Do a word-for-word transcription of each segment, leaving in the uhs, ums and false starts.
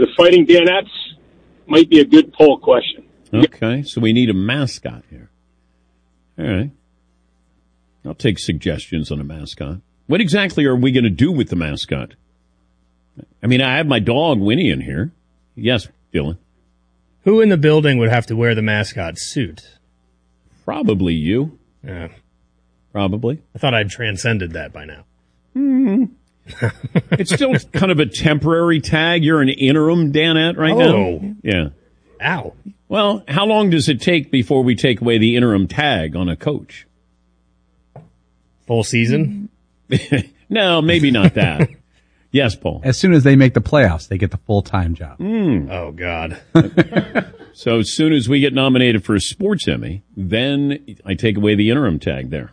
the Fighting Danettes might be a good poll question. Okay, so we need a mascot here. All right. I'll take suggestions on a mascot. What exactly are we going to do with the mascot? I mean, I have my dog, Winnie, in here. Yes, Dylan. Who in the building would have to wear the mascot suit? Probably you. Yeah. Probably. I thought I'd transcended that by now. Mm. It's still kind of a temporary tag. You're an interim Danette right oh. now. Yeah. Ow. Well, how long does it take before we take away the interim tag on a coach? Full season? No, maybe not that. Yes, Paul. As soon as they make the playoffs, they get the full-time job. Mm. Oh, God. So as soon as we get nominated for a sports Emmy, then I take away the interim tag there.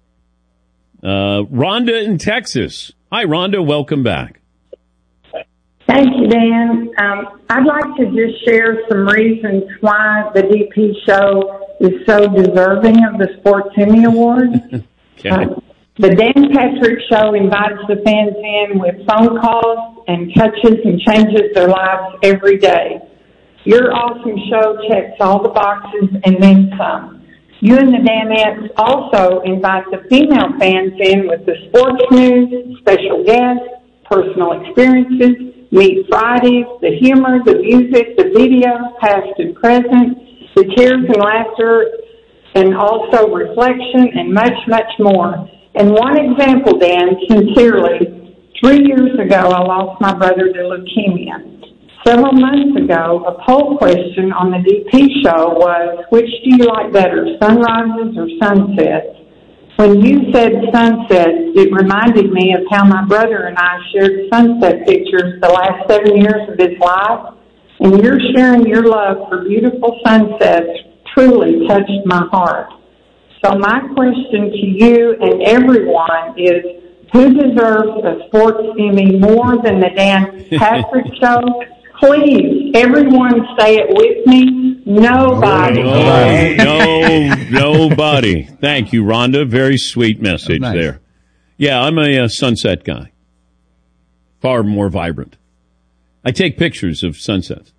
Uh, Rhonda in Texas. Hi, Rhonda. Welcome back. Thank you, Dan. Um, I'd like to just share some reasons why the D P show is so deserving of the Sports Emmy Award. Okay. Uh, the Dan Patrick Show invites the fans in with phone calls and touches and changes their lives every day. Your awesome show checks all the boxes and then some. You and the Danettes also invite the female fans in with the sports news, special guests, personal experiences, Meet Fridays, the humor, the music, the videos, past and present, the tears and laughter, and also reflection and much, much more. And one example, Dan, sincerely, three years ago I lost my brother to leukemia. Several months ago, a poll question on the D P show was, which do you like better, sunrises or sunsets? When you said sunsets, it reminded me of how my brother and I shared sunset pictures the last seven years of his life, and your sharing your love for beautiful sunsets truly touched my heart. So my question to you and everyone is, who deserves a sports Emmy more than the Dan Patrick Show? Please, everyone say it with me. Nobody. No, no, nobody. Thank you, Rhonda. Very sweet message nice. there. Yeah, I'm a, a sunset guy. Far more vibrant. I take pictures of sunsets.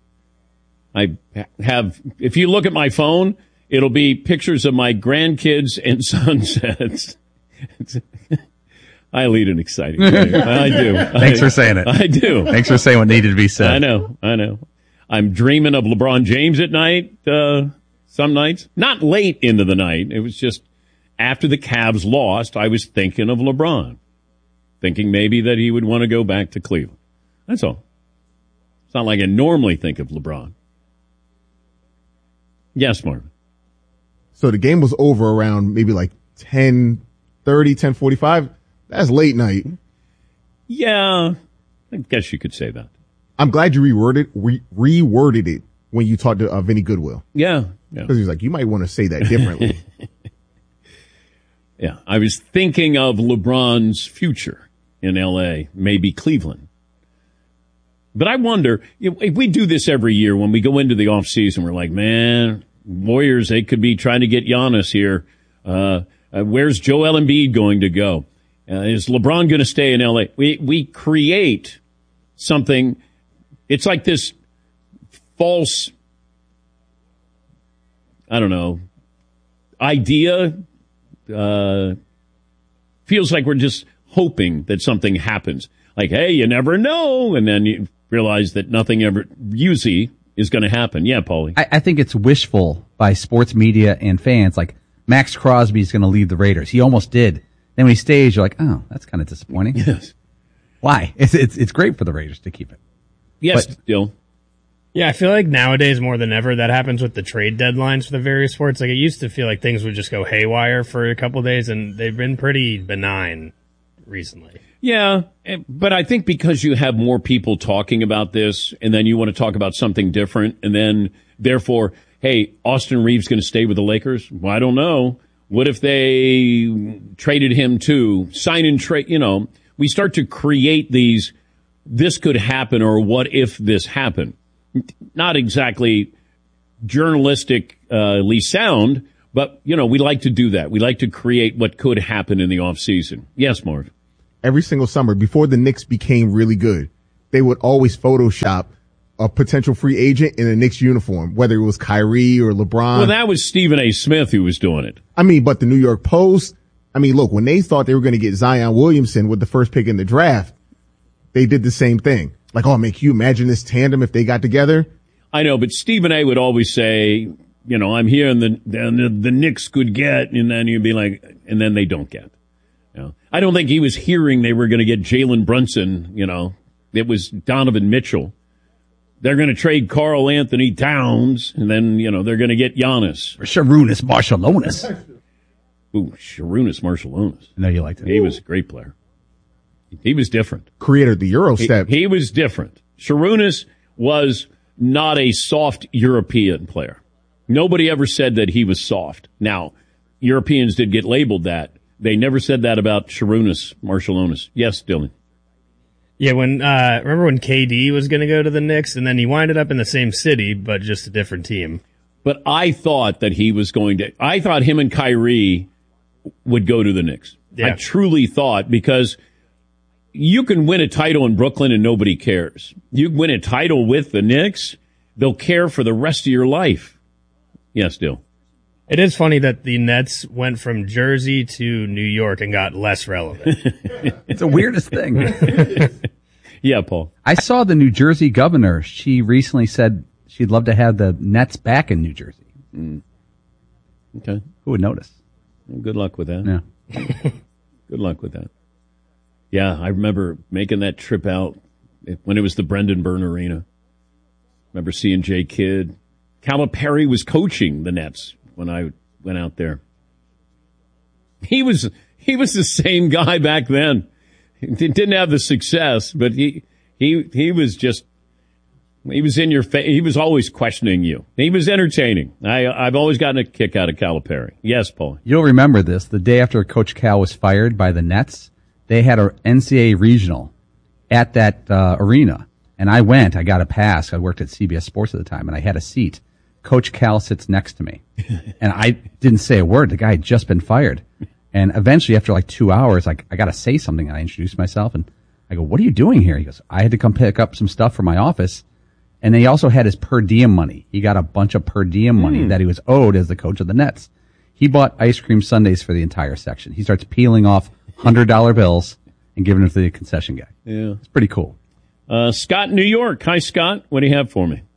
I have, if you look at my phone, it'll be pictures of my grandkids and sunsets. I lead an exciting life. I do. Thanks I, for saying it. I do. Thanks for saying what needed to be said. I know. I know. I'm dreaming of LeBron James at night, uh, some nights. Not late into the night. It was just after the Cavs lost, I was thinking of LeBron. Thinking maybe that he would want to go back to Cleveland. That's all. It's not like I normally think of LeBron. Yes, Marvin. So the game was over around maybe like ten thirty, ten forty-five. That's late night. Yeah, I guess you could say that. I'm glad you reworded re- reworded it when you talked to uh, Vinny Goodwill. Yeah. yeah. Because he was like, you might want to say that differently. Yeah, I was thinking of LeBron's future in L A, maybe Cleveland. But I wonder, if we do this every year when we go into the offseason, we're like, man, Warriors, they could be trying to get Giannis here. Uh, uh, where's Joel Embiid going to go? Uh, is LeBron going to stay in L A? We we create something. It's like this false, I don't know, idea. Uh, feels like we're just hoping that something happens. Like, hey, you never know. And then you realize that nothing ever usually is going to happen. Yeah, Paulie. I, I think it's wishful by sports media and fans. Like, Max Crosby is going to leave the Raiders. He almost did. Then when he stays, you're like, oh, that's kind of disappointing. Yes. Why? It's, it's it's great for the Raiders to keep it. Yes, But, Dill. Yeah, I feel like nowadays more than ever that happens with the trade deadlines for the various sports. Like, it used to feel like things would just go haywire for a couple of days, and they've been pretty benign recently. Yeah, but I think because you have more people talking about this, and then you want to talk about something different, and then therefore, hey, Austin Reeves going to stay with the Lakers? Well, I don't know. What if they traded him too? Sign and trade, you know, we start to create these, this could happen, or what if this happened? Not exactly journalistically sound, but, you know, we like to do that. We like to create what could happen in the off season. Yes, Marv. Every single summer, before the Knicks became really good, they would always Photoshop a potential free agent in a Knicks uniform, whether it was Kyrie or LeBron. Well, that was Stephen A. Smith who was doing it. I mean, but the New York Post, I mean, look, when they thought they were going to get Zion Williamson with the first pick in the draft, they did the same thing. Like, oh, man, can you imagine this tandem if they got together? I know, but Stephen A. would always say, you know, I'm here and the, the, the Knicks could get, and then you'd be like, and then they don't get. You know, I don't think he was hearing they were going to get Jalen Brunson, you know. It was Donovan Mitchell. They're going to trade Karl Anthony Towns, and then, you know, they're going to get Giannis. Or Sharunas Marciulionis. Ooh, Sharunas Marciulionis. I know you liked him. He was a great player. He was different. Created the Euro step. He, he was different. Sharunas was not a soft European player. Nobody ever said that he was soft. Now, Europeans did get labeled that. They never said that about Sharunas Marciulionis. Yes, Dylan. Yeah, when uh, remember when K D was going to go to the Knicks, and then he winded up in the same city, but just a different team. But I thought that he was going to. I thought him and Kyrie would go to the Knicks. Yeah. I truly thought, because you can win a title in Brooklyn and nobody cares. You win a title with the Knicks, they'll care for the rest of your life. Yes, Dill. It is funny that the Nets went from Jersey to New York and got less relevant. It's the weirdest thing. Yeah, Paul. I saw the New Jersey governor. She recently said she'd love to have the Nets back in New Jersey. Mm. Okay. Who would notice? Well, good luck with that. Yeah. Good luck with that. Yeah, I remember making that trip out when it was the Brendan Byrne Arena. Remember seeing Jay Kidd. Calipari was coaching the Nets when I went out there. He was he was the same guy back then. He didn't have the success, but he he he was just he was in your face. He was always questioning you. He was entertaining. I I've always gotten a kick out of Calipari. Yes, Paul. You'll remember this. The day after Coach Cal was fired by the Nets, they had an N C double A regional at that uh, arena, and I went. I got a pass. I worked at C B S Sports at the time, and I had a seat. Coach Cal sits next to me, and I didn't say a word. The guy had just been fired. And eventually, after like two hours, like, I got to say something. And I introduced myself, and I go, "What are you doing here?" He goes, "I had to come pick up some stuff for my office." And then he also had his per diem money. He got a bunch of per diem money mm. that he was owed as the coach of the Nets. He bought ice cream sundaes for the entire section. He starts peeling off one hundred dollar bills and giving them to the concession guy. Yeah. It's pretty cool. Uh, Scott, New York. Hi, Scott. What do you have for me?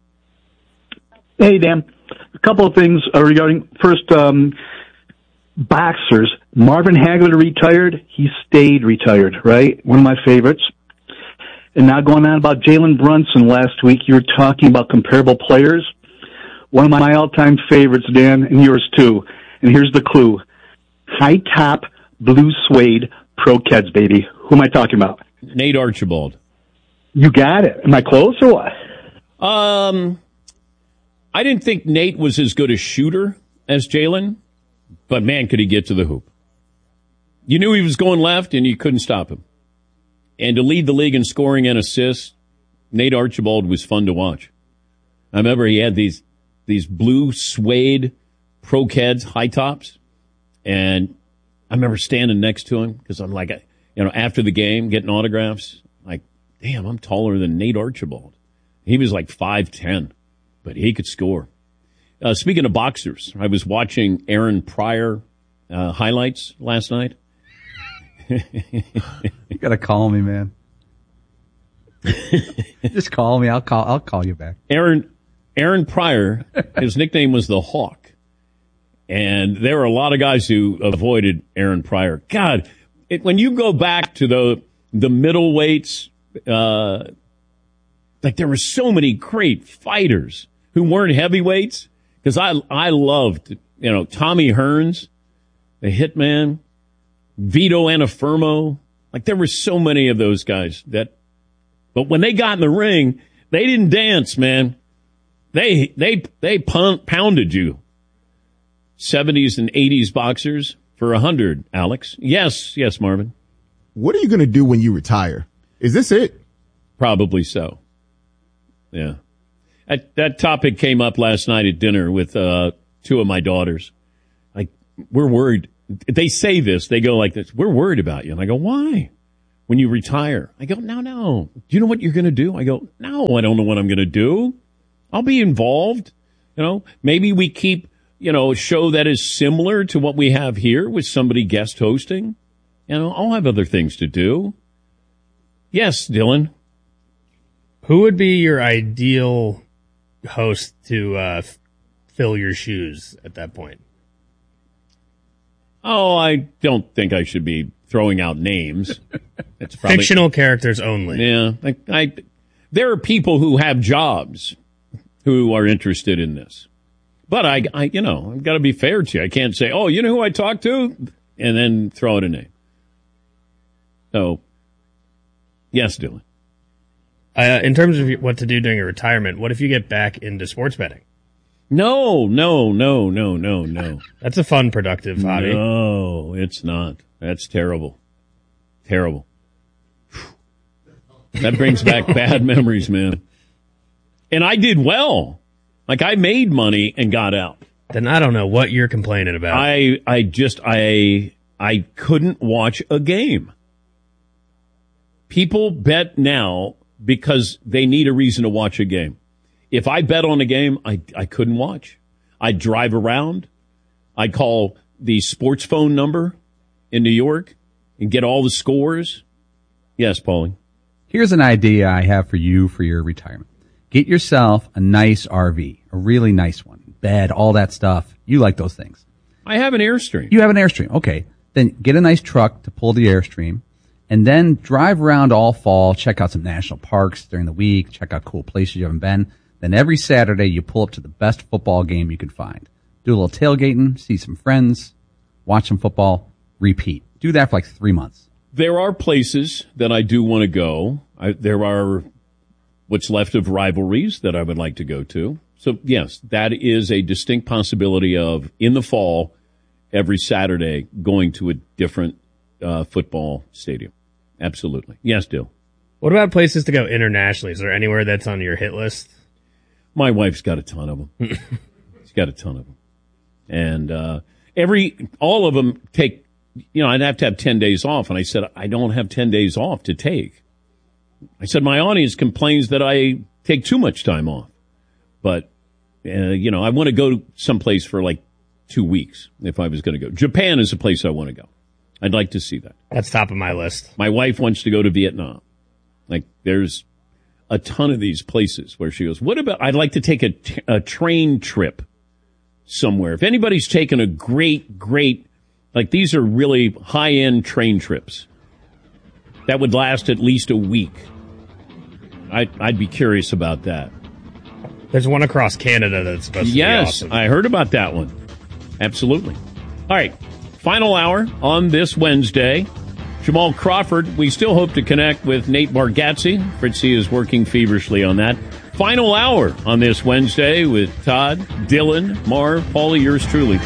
Hey, Dan. A couple of things uh, regarding, first, um, boxers. Marvin Hagler retired. He stayed retired, right? One of my favorites. And now going on about Jalen Brunson last week, you were talking about comparable players. One of my all-time favorites, Dan, and yours too. And here's the clue. High top, blue suede, Pro Keds, baby. Who am I talking about? Nate Archibald. You got it. Am I close or what? Um... I didn't think Nate was as good a shooter as Jalen, but man, could he get to the hoop. You knew he was going left, and you couldn't stop him. And to lead the league in scoring and assists, Nate Archibald was fun to watch. I remember he had these these blue suede Pro Keds high tops, and I remember standing next to him because I'm like, you know, after the game, getting autographs, like, damn, I'm taller than Nate Archibald. He was like five ten. But he could score. Uh, speaking of boxers, I was watching Aaron Pryor uh, highlights last night. You gotta call me, man. Just call me. I'll call. I'll call you back. Aaron Aaron Pryor. His nickname was the Hawk, and there were a lot of guys who avoided Aaron Pryor. God, it, when you go back to the the middleweights, uh, like there were so many great fighters who weren't heavyweights, because I I loved, you know, Tommy Hearns, the Hitman, Vito Antuofermo. Like there were so many of those guys that, but when they got in the ring, they didn't dance, man. They they they pounded you. seventies and eighties boxers for a hundred, Alex. Yes, yes, Marvin. What are you going to do when you retire? Is this it? Probably so. Yeah. That, that topic came up last night at dinner with uh, two of my daughters. Like, we're worried. They say this. They go like this. We're worried about you. And I go, why? when you retire. I go, no, no. Do you know what you're going to do? I go, no, I don't know what I'm going to do. I'll be involved. You know, maybe we keep, you know, a show that is similar to what we have here with somebody guest hosting. You know, I'll have other things to do. Yes, Dylan. Who would be your ideal host to uh, f- fill your shoes at that point? Oh, I don't think I should be throwing out names. It's probably, fictional characters only. Yeah, I, I, there are people who have jobs who are interested in this, but I, I you know, I've got to be fair to you. I can't say, oh, you know who I talked to, and then throw out a name. So, yes, Dylan. Uh, in terms of what to do during your retirement, what if you get back into sports betting? No, no, no, no, no, no. That's a fun, productive hobby. No, it's not. That's terrible. Terrible. That brings back bad memories, man. And I did well. Like, I made money and got out. Then I don't know what you're complaining about. I, I just, I, I couldn't watch a game. People bet now because they need a reason to watch a game. If I bet on a game, I, I couldn't watch. I'd drive around. I'd call the sports phone number in New York and get all the scores. Yes, Paulie. Here's an idea I have for you for your retirement. Get yourself a nice R V, a really nice one. Bed, all that stuff. You like those things. I have an Airstream. You have an Airstream. Okay. Then get a nice truck to pull the Airstream. And then drive around all fall, check out some national parks during the week, check out cool places you haven't been. Then every Saturday you pull up to the best football game you can find. Do a little tailgating, see some friends, watch some football, repeat. Do that for like three months. There are places that I do want to go. I, there are what's left of rivalries that I would like to go to. So, yes, that is a distinct possibility of, in the fall, every Saturday going to a different uh, football stadium. Absolutely. Yes, Dill. What about places to go internationally? Is there anywhere that's on your hit list? My wife's got a ton of them. She's got a ton of them. And uh, every, all of them take, you know, I'd have to have ten days off. And I said, I don't have ten days off to take. I said, my audience complains that I take too much time off. But, uh, you know, I want to go someplace for like two weeks if I was going to go. Japan is a place I want to go. I'd like to see that. That's top of my list. My wife wants to go to Vietnam. Like, there's a ton of these places where she goes, what about, I'd like to take a, t- a train trip somewhere. If anybody's taken a great, great, like these are really high-end train trips that would last at least a week. I'd, I'd be curious about that. There's one across Canada that's supposed to yes, be awesome. I heard about that one. Absolutely. All right, final hour on this Wednesday. Jamal Crawford, we still hope to connect with Nate Bargatze. Fritzy is working feverishly on that. Final hour on this Wednesday with Todd, Dylan, Marv, Paulie, yours truly.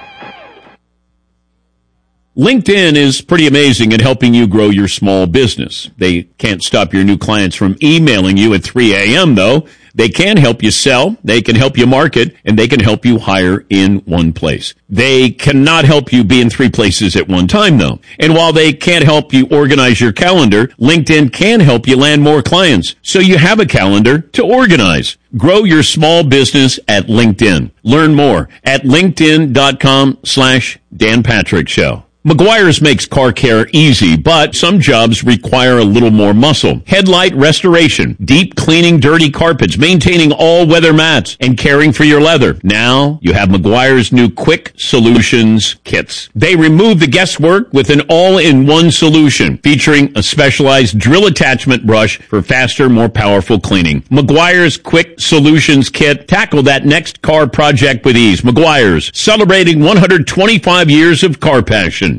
LinkedIn is pretty amazing at helping you grow your small business. They can't stop your new clients from emailing you at three a.m., though. They can help you sell, they can help you market, and they can help you hire in one place. They cannot help you be in three places at one time, though. And while they can't help you organize your calendar, LinkedIn can help you land more clients, so you have a calendar to organize. Grow your small business at LinkedIn. Learn more at linkedin.com slash Dan Patrick Show. Meguiar's makes car care easy, but some jobs require a little more muscle. Headlight restoration, deep cleaning dirty carpets, maintaining all-weather mats, and caring for your leather. Now you have Meguiar's new Quick Solutions kits. They remove the guesswork with an all-in-one solution, featuring a specialized drill attachment brush for faster, more powerful cleaning. Meguiar's Quick Solutions kit. Tackle that next car project with ease. Meguiar's, celebrating one hundred twenty-five years of car passion.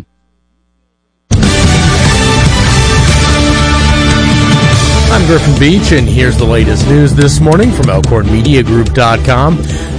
I'm Griffin Beach, and here's the latest news this morning from Elkhorn Media Group dot com.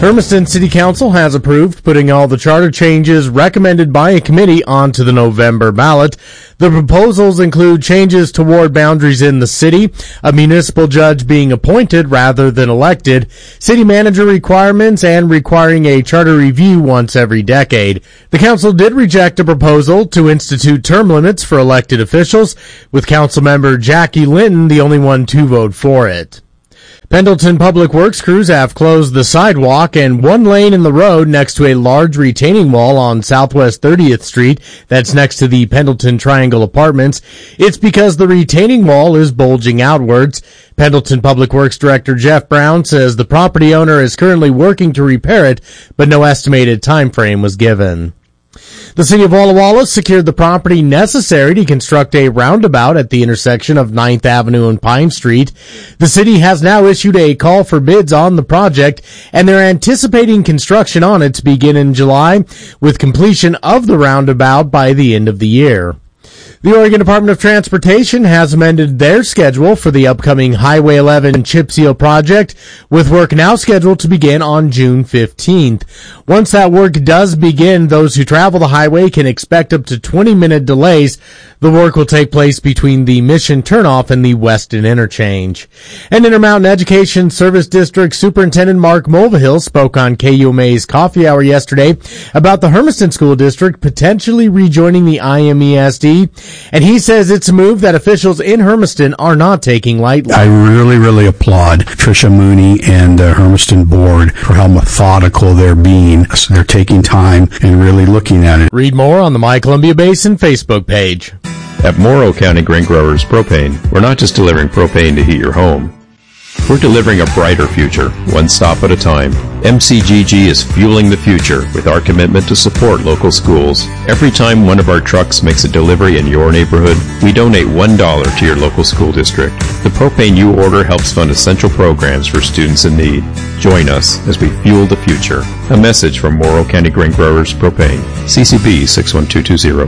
Hermiston City Council has approved putting all the charter changes recommended by a committee onto the November ballot. The proposals include changes to ward boundaries in the city, a municipal judge being appointed rather than elected, city manager requirements, and requiring a charter review once every decade. The council did reject a proposal to institute term limits for elected officials, with council member Jackie Linton the only one to vote for it. Pendleton Public Works crews have closed the sidewalk and one lane in the road next to a large retaining wall on Southwest thirtieth Street that's next to the Pendleton Triangle Apartments. It's because the retaining wall is bulging outwards. Pendleton Public Works Director Jeff Brown says the property owner is currently working to repair it, but no estimated time frame was given. The city of Walla Walla secured the property necessary to construct a roundabout at the intersection of ninth Avenue and Pine Street. The city has now issued a call for bids on the project, and they're anticipating construction on it to begin in July, with completion of the roundabout by the end of the year. The Oregon Department of Transportation has amended their schedule for the upcoming Highway eleven chip seal project, with work now scheduled to begin on June fifteenth. Once that work does begin, those who travel the highway can expect up to twenty minute delays. The work will take place between the Mission turnoff and the Weston interchange. And Intermountain Education Service District Superintendent Mark Mulvihill spoke on K U M A's Coffee Hour yesterday about the Hermiston School District potentially rejoining the I M E S D. And he says it's a move that officials in Hermiston are not taking lightly. I really, really applaud Tricia Mooney and the Hermiston board for how methodical they're being. So they're taking time and really looking at it. Read more on the My Columbia Basin Facebook page. At Morrow County Grain Growers Propane, we're not just delivering propane to heat your home. We're delivering a brighter future, one stop at a time. M C G G is fueling the future with our commitment to support local schools. Every time one of our trucks makes a delivery in your neighborhood, we donate one dollar to your local school district. The propane you order helps fund essential programs for students in need. Join us as we fuel the future. A message from Morrow County Grain Growers Propane. C C B six one two two zero.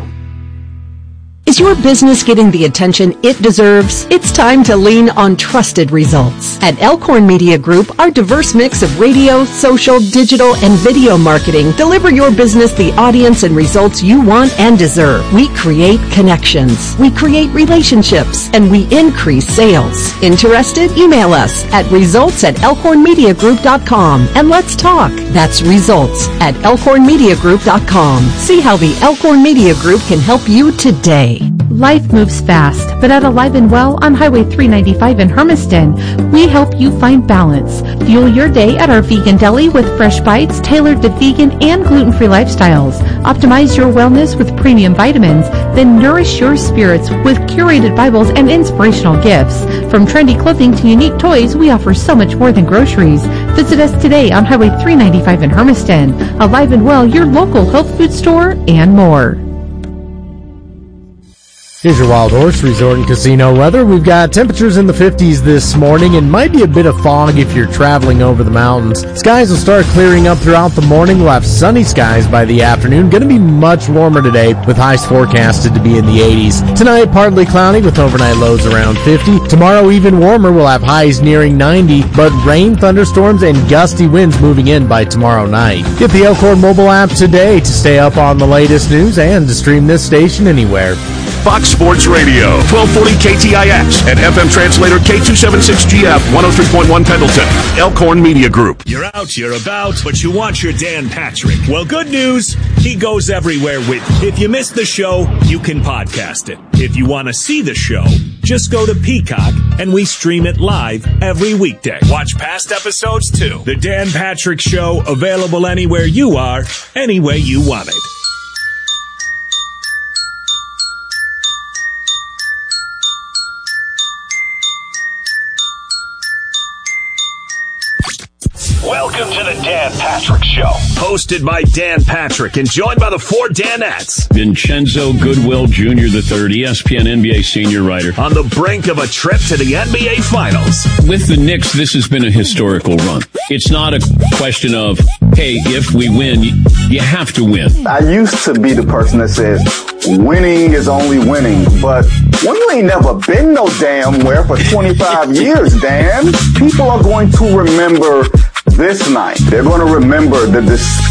Is your business getting the attention it deserves? It's time to lean on trusted results. At Elkhorn Media Group, our diverse mix of radio, social, digital, and video marketing deliver your business the audience and results you want and deserve. We create connections, we create relationships, and we increase sales. Interested? Email us at results at elkhorn media group dot com and let's talk. That's results at elkhorn media group dot com. See how the Elkhorn Media Group can help you today. Life moves fast, but at Alive and Well on Highway three ninety-five in Hermiston, we help you find balance. Fuel your day at our vegan deli with fresh bites tailored to vegan and gluten-free lifestyles. Optimize your wellness with premium vitamins, then nourish your spirits with curated Bibles and inspirational gifts. From trendy clothing to unique toys, we offer so much more than groceries. Visit us today on Highway three ninety-five in Hermiston. Alive and Well, your local health food store, and more. Here's your Wild Horse Resort and Casino weather. We've got temperatures in the fifties this morning and might be a bit of fog if you're traveling over the mountains. Skies will start clearing up throughout the morning. We'll have sunny skies by the afternoon. Going to be much warmer today with highs forecasted to be in the eighties. Tonight, partly cloudy with overnight lows around fifty. Tomorrow, even warmer. We'll have highs nearing ninety, but rain, thunderstorms, and gusty winds moving in by tomorrow night. Get the Elkhorn mobile app today to stay up on the latest news and to stream this station anywhere. Fox Sports Radio, twelve forty K T I X, and F M translator K two seventy-six G F, one oh three point one Pendleton, Elkhorn Media Group. You're out, you're about, but you want your Dan Patrick. Well, good news, he goes everywhere with you. If you missed the show, you can podcast it. If you want to see the show, just go to Peacock, and we stream it live every weekday. Watch past episodes, too. The Dan Patrick Show, available anywhere you are, any way you want it. Welcome to the Dan Patrick Show. Hosted by Dan Patrick and joined by the four Danettes. Vincenzo Goodwill Junior the third, E S P N N B A senior writer. On the brink of a trip to the N B A Finals. With the Knicks, this has been a historical run. It's not a question of, hey, if we win, you have to win. I used to be the person that says, winning is only winning. But when you ain't never been no damn where for twenty-five years, Dan, people are going to remember this night, they're going to remember the distinct